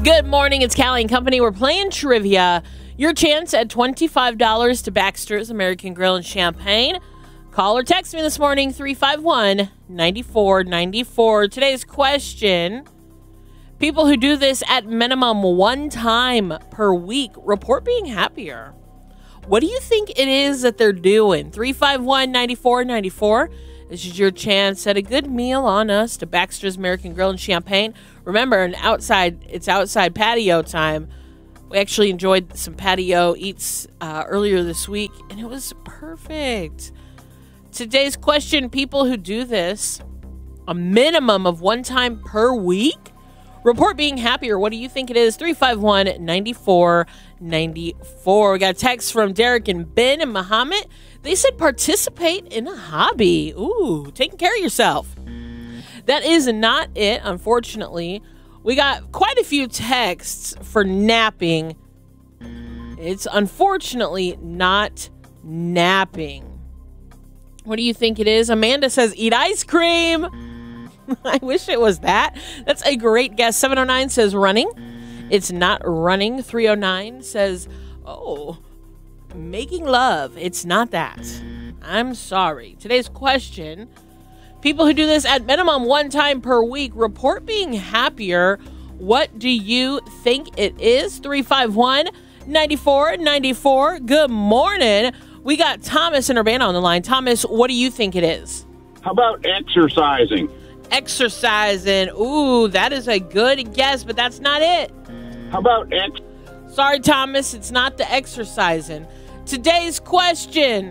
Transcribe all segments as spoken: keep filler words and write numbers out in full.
Good morning. It's Callie and Company. We're playing trivia. Your chance at twenty-five dollars to Baxter's American Grill and Champaign. Call or text me this morning, three five one, nine four nine four. Today's question: people who do this at minimum one time per week report being happier. What do you think it is that they're doing? three five one, nine four nine four. This is your chance at a good meal on us to Baxter's American Grill and Champaign. Remember, an outside, it's outside patio time. We actually enjoyed some patio eats uh, earlier this week, and it was perfect. Today's question: people who do this a minimum of one time per week report being happier. What do you think it is? three five one, nine four nine four. We got a text from Derek and Ben and Muhammad. They said participate in a hobby. Ooh, taking care of yourself. That is not it, unfortunately. We got quite a few texts for napping. It's unfortunately not napping. What do you think it is? Amanda says eat ice cream. I wish it was that. That's a great guess. seven oh nine says running. It's not running. three oh nine says, oh, making love. It's not that. I'm sorry. Today's question: people who do this at minimum one time per week report being happier. What do you think it is? three five one, nine four nine four. Good morning. We got Thomas and Urbana on the line. Thomas, what do you think it is? How about exercising? Exercising. Ooh, that is a good guess, but that's not it. How about ex... Sorry, Thomas, it's not the exercising. Today's question.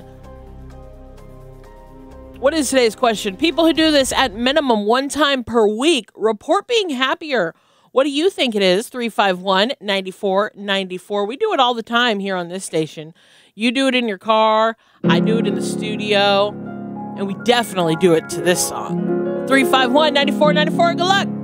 What is today's question? People who do this at minimum one time per week report being happier. What do you think it is? three five one, nine four nine four. We do it all the time here on this station. You do it in your car. I do it in the studio. And we definitely do it to this song. three five one, nine four nine four. Good luck.